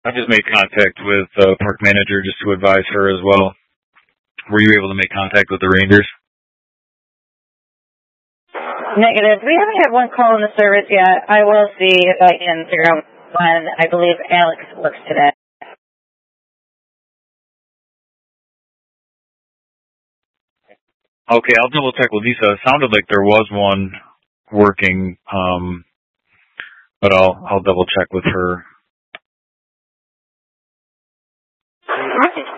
I just made contact with the park manager just to advise her as well. Were you able to make contact with the Rangers? Negative. We haven't had one call in the service yet. I will see if I can figure out when. I believe Alex works today. Okay, I'll double check with Lisa. It sounded like there was one working, but I'll double check with her.